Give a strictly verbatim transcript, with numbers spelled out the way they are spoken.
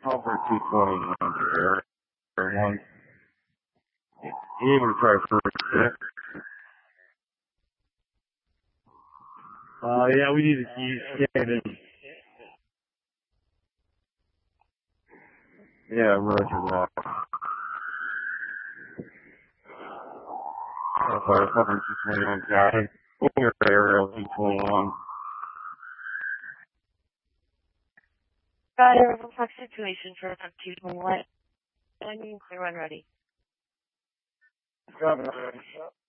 Cover two twenty-one here. One. You able to try first six? Uh, yeah, we need to keep standing. Yeah, roger that. Sorry, cover two twenty-one guy. Over aerial two twenty-one. Got a reflex situation for two twenty-one. Landing clear when ready. Got it.